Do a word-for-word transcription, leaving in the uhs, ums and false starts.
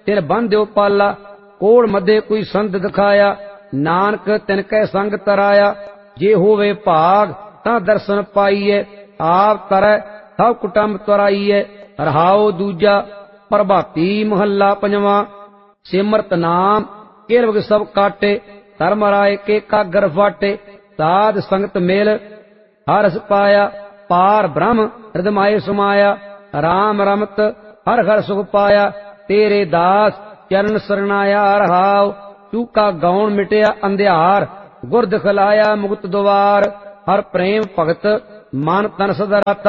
सिर बंध्यो पाला। कोल मध्य कोई संत दिखाया, नानक तिनकै संग तराया। जे होवे भाग तां दर्शन पाईए, आप तरੈ सब कुटुंब तराईए। रहाओ दूजा प्रभाती महला पंजवा। सिमरत नाम किरवग सब काटे, धर्म राय के कागर फाटे। साध संगत मेल हरस पाया, पार ब्रह्म हृदय समाया। राम रमत हर हर सुख पाया, तेरे दास चरण सरनाया। रहाओ चूका गौण मिटया अंधियार, गुर दिखलाया मुक्त द्वार। हर प्रेम भगत मन तन सदा रता,